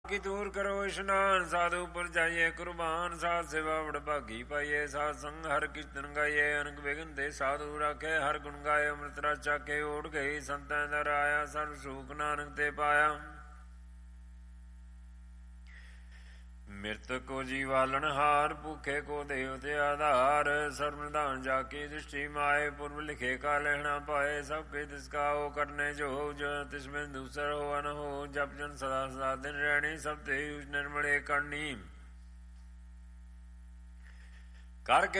ਕੀ ਦੂਰ ਕਰੋ ਇਸ਼ਨਾਨ, ਸਾਧੂ ਪਰ ਜਾਈਏ ਕੁਰਬਾਨ, ਸਾਧ ਸੇਵਾ ਬੜ ਭਾਗੀ ਪਾਈਏ, ਸਾਧ ਸੰਗ ਹਰ ਕੀਰਤਨ ਗਾਈਏ, ਅਨਕ ਵਿਗਨ ਦੇ ਸਾਧੂ ਰਾਖੇ, ਹਰ ਗੁਣ ਗਾਏ ਅੰਮ੍ਰਿਤ ਰਸ ਚਾਖੇ, ਓੜ ਗਈ ਸੰਤਾਂ ਦਰ ਆਇਆ, ਸਰਬ ਸੁਖ ਨਾਨਕ ਤੇ ਪਾਇਆ। ਮਿਰਤਕ ਕੋ ਜੀਵਾਲਣ ਹਾਰ, ਭੂਖੇ ਕੋ ਦੇਵ ਤੇ ਆਧਾਰ, ਸਰਬ ਨਿਧਾਨ ਜਾ ਕੀ ਦ੍ਰਿਸ਼ਟੀ ਮਾਏ, ਪੁਰਬ ਲਿਖੇ ਕਾ ਲਹਿਣਾ ਪਾਏ, ਸਭ ਕੇ ਤਿਸ ਕਾ ਹੋ ਕਰਨੇ ਜੋ, ਤਿਸ ਮੈਂ ਦੂਸਰ ਹੋ ਨ ਹੋ, ਜਪ ਜਨ ਸਦਾ ਸਦਾ ਦਿਨ ਰਹਿਣੀ, ਸਭ ਤੇ ਨਿਰਮਲੇ ਕਰਨੀ। ਕਰ